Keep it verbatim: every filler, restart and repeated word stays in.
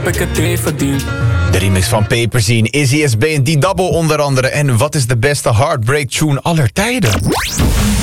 ik het even verdiend. De remix van Paperzine, Izzy S B en D-Double onder andere. En wat is de beste heartbreak tune aller tijden?